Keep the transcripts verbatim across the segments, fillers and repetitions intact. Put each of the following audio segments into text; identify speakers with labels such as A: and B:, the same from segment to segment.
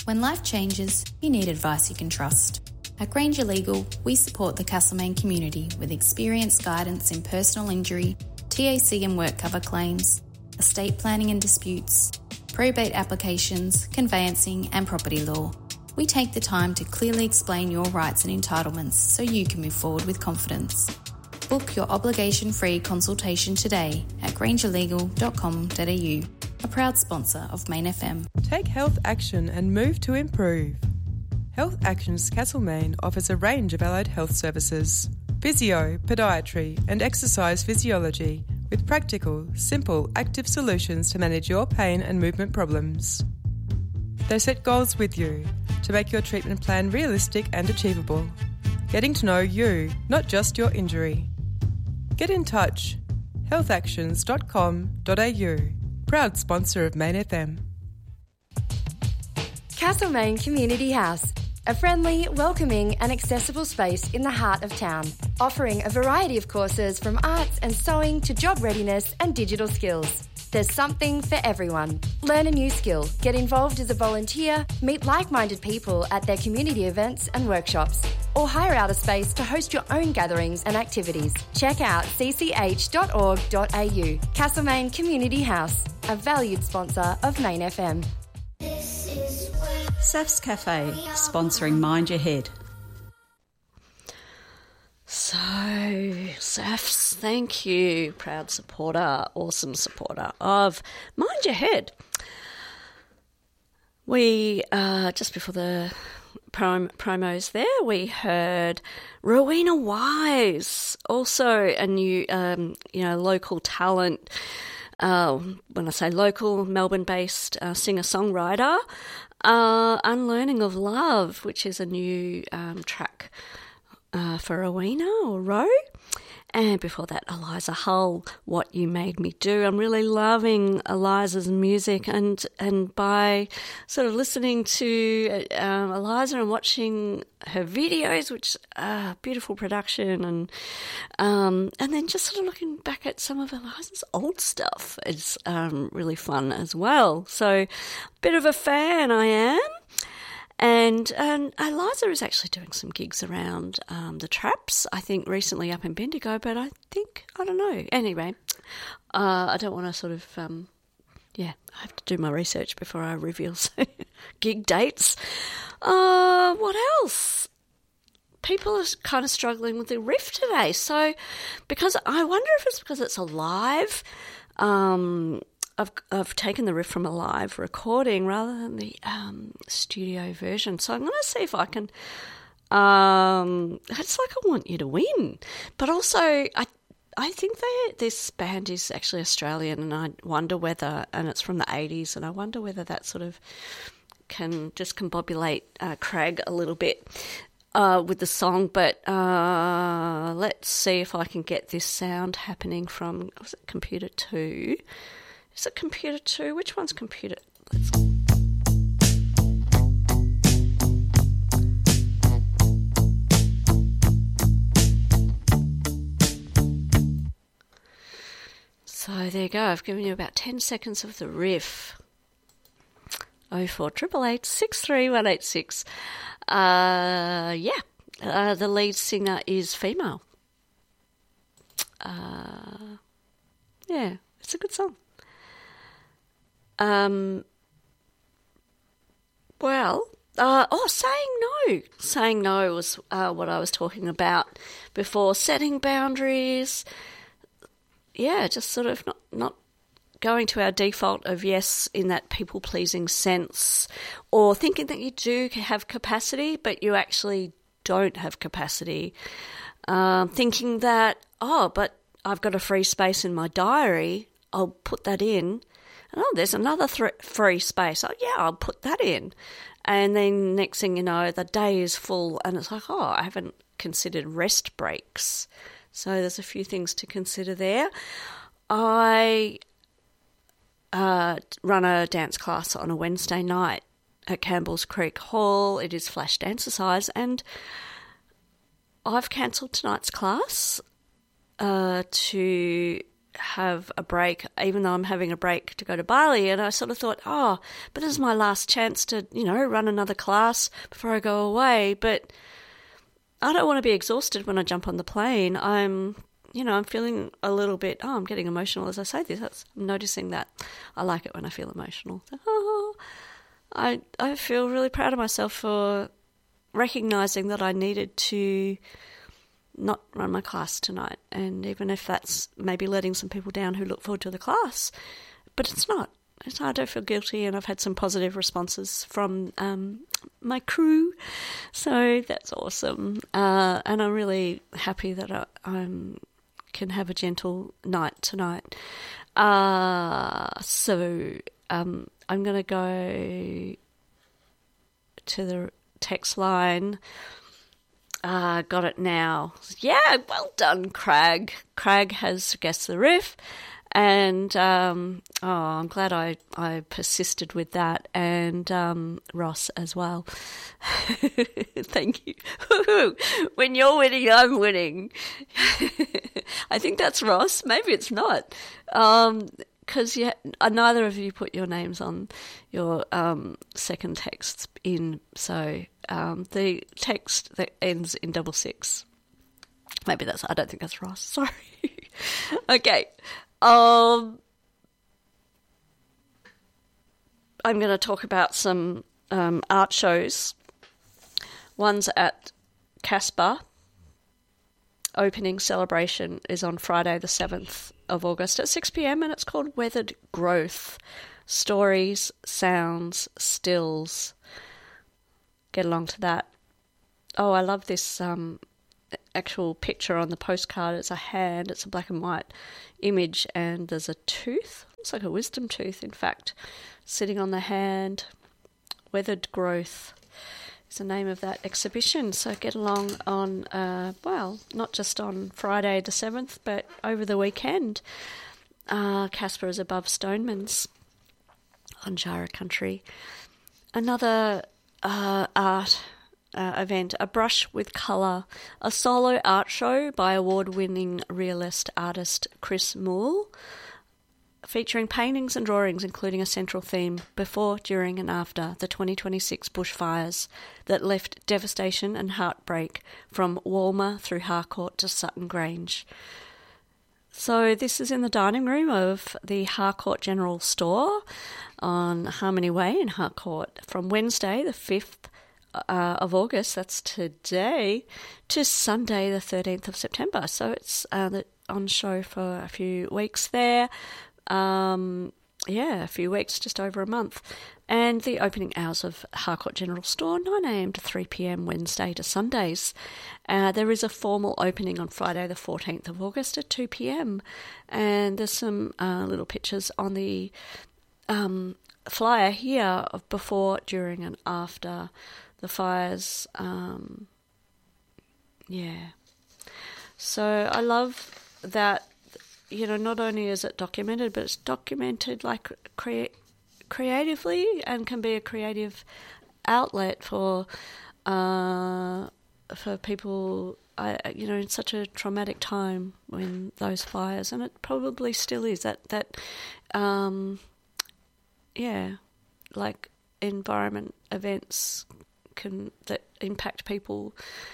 A: When life changes, you need advice you can trust. At Granger Legal, we support the Castlemaine community with experienced guidance in personal injury, T A C and work cover claims, estate planning and disputes, probate applications, conveyancing and property law. We take the time to clearly explain your rights and entitlements so you can move forward with confidence. Book your obligation-free consultation today at granger legal dot com dot a u, a proud sponsor of Main F M.
B: Take health action and move to improve. Health Actions Castlemaine offers a range of allied health services, physio, podiatry and exercise physiology with practical, simple, active solutions to manage your pain and movement problems. They set goals with you to make your treatment plan realistic and achievable, getting to know you, not just your injury. Get in touch. health actions dot com dot a u, proud sponsor of Main F M.
C: Castlemaine Community House, a friendly, welcoming and accessible space in the heart of town, offering a variety of courses from arts and sewing to job readiness and digital skills. There's something for everyone. Learn a new skill, get involved as a volunteer, meet like-minded people at their community events and workshops, or hire out a space to host your own gatherings and activities. Check out c c h dot org dot a u. Castlemaine Community House, a valued sponsor of Main F M.
D: Saf's Cafe, sponsoring Mind Your Head.
E: So, Safs, thank you, proud supporter, awesome supporter of Mind Your Head. We, uh, just before the prom- promos there, we heard Rowena Wise, also a new, um, you know, local talent. Uh, when I say local, Melbourne-based uh, singer-songwriter, uh, Unlearning of Love, which is a new um, track uh, for Rowena or Ro. And before that, Eliza Hull, What You Made Me Do. I'm really loving Eliza's music, and and by sort of listening to um, Eliza and watching her videos, which are uh, beautiful production, and um, and then just sort of looking back at some of Eliza's old stuff is um, really fun as well. So, a bit of a fan I am. And and Eliza is actually doing some gigs around um, the Traps, I think recently up in Bendigo, but I think, I don't know. Anyway, uh, I don't want to sort of, um, yeah, I have to do my research before I reveal gig dates. Uh, what else? People are kind of struggling with the riff today. So because I wonder if it's because it's a live um I've, I've taken the riff from a live recording rather than the um, studio version. So I'm going to see if I can... Um, it's like I want you to win. But also, I I think they, this band is actually Australian, and I wonder whether... And it's from the eighties, and I wonder whether that sort of can discombobulate uh, Craig a little bit uh, with the song. But uh, let's see if I can get this sound happening from... Was it Computer two? Is it Computer two? Which one's Computer? Let's... So there you go. I've given you about ten seconds of the riff. oh four eight eight eight, six three one eight six. Uh, yeah, uh, the lead singer is female. Uh, yeah, it's a good song. Um. Well, uh, oh, saying no. Saying no was uh, what I was talking about before. Setting boundaries. Yeah, just sort of not, not going to our default of yes in that people-pleasing sense, or thinking that you do have capacity but you actually don't have capacity. Um, thinking that, oh, but I've got a free space in my diary, I'll put that in. Oh, there's another th- free space. Oh, yeah, I'll put that in. And then next thing you know, the day is full and it's like, oh, I haven't considered rest breaks. So there's a few things to consider there. I uh, run a dance class on a Wednesday night at Campbell's Creek Hall. It is Flash Dancercise, and I've cancelled tonight's class uh, to have a break, even though I'm having a break to go to Bali. And I sort of thought, oh, but this is my last chance to, you know, run another class before I go away. But I don't want to be exhausted when I jump on the plane. I'm, you know, I'm feeling a little bit, oh, I'm getting emotional as I say this. That's, I'm noticing that. I like it when I feel emotional. Oh, I, I feel really proud of myself for recognising that I needed to not run my class tonight, and even if that's maybe letting some people down who look forward to the class, but it's not. It's, I don't feel guilty, and I've had some positive responses from um, my crew, so that's awesome. Uh, and I'm really happy that I I'm, can have a gentle night tonight. Uh, so um, I'm going to go to the text line. Ah, uh, got it now. Yeah, well done, Craig. Craig has guessed the riff, and um, oh, I'm glad I, I persisted with that, and um, Ross as well. Thank you. When you're winning, I'm winning. I think that's Ross. Maybe it's not. Um, because you, uh, neither of you put your names on your um, second texts in, so um, the text that ends in double six. Maybe that's, I don't think that's Ross, sorry. Okay. Um, I'm going to talk about some um, art shows. One's at Casper. Opening celebration is on Friday the seventh of August at six p.m. and it's called Weathered Growth. Stories, sounds, stills. Get along to that. Oh, I love this um, actual picture on the postcard. It's a hand, it's a black and white image, and there's a tooth. It's like a wisdom tooth, in fact, sitting on the hand. Weathered Growth is the name of that exhibition. So get along on, uh, well, not just on Friday the seventh, but over the weekend. Uh, Casper is above Stoneman's on Jara Country. Another uh, art uh, event, A Brush with Colour, a solo art show by award-winning realist artist Chris Moule, featuring paintings and drawings including a central theme before, during and after the twenty twenty-six bushfires that left devastation and heartbreak from Walmer through Harcourt to Sutton Grange. So this is in the dining room of the Harcourt General Store on Harmony Way in Harcourt from Wednesday the fifth uh, of August, that's today, to Sunday the thirteenth of September. So it's uh, on show for a few weeks there. Um, yeah, a few weeks, just over a month. And the opening hours of Harcourt General Store, nine a.m. to three p.m. Wednesday to Sundays. Uh, there is a formal opening on Friday the fourteenth of August at two p.m. And there's some uh, little pictures on the um, flyer here of before, during and after the fires. Um, yeah. So I love that. You know, not only is it documented, but it's documented like crea- creatively and can be a creative outlet for uh, for people, uh, you know, in such a traumatic time when those fires, and it probably still is, that, that um, yeah, like environment events can that impact people.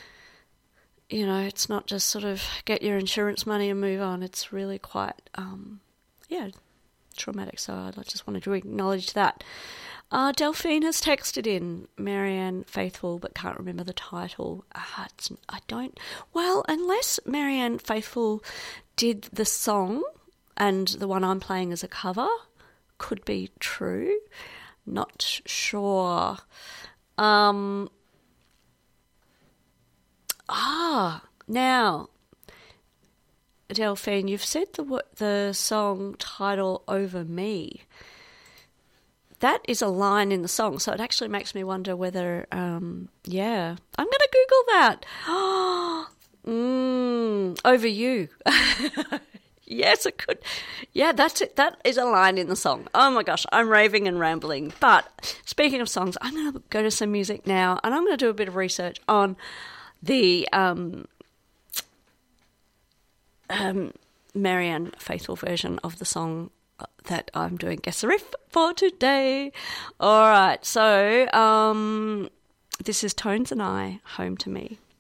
E: You know, it's not just sort of get your insurance money and move on. It's really quite, um, yeah, traumatic. So I just wanted to acknowledge that. Uh, Delphine has texted in, Marianne Faithful, but can't remember the title. Uh, it's, I don't, well, unless Marianne Faithful did the song and the one I'm playing as a cover, could be true. Not sure. Um... Ah, now, Delphine, you've said the the song title Over Me. That is a line in the song, so it actually makes me wonder whether, um, yeah, I'm going to Google that. Oh, mm, Over You. Yes, it could. Yeah, that's it. That is a line in the song. Oh my gosh, I'm raving and rambling. But speaking of songs, I'm going to go to some music now, and I'm going to do a bit of research on the um, um, Marianne Faithfull version of the song that I'm doing guest riff for today. All right, so um, this is Tones and I, Home to Me.